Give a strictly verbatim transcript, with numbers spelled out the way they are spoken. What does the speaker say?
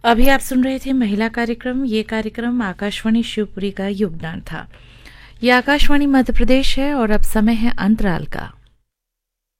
अभी आप सुन रहे थे महिला कार्यक्रम। ये कार्यक्रम आकाशवाणी शिवपुरी का योगदान था। ये आकाशवाणी मध्य प्रदेश है और अब समय है अंतराल का।